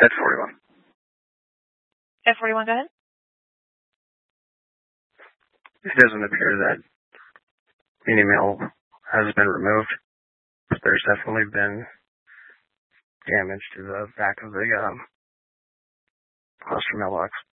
At 41. At 41, go ahead. It doesn't appear that any mail has been removed. There's definitely been damage to the back of the cluster mailbox.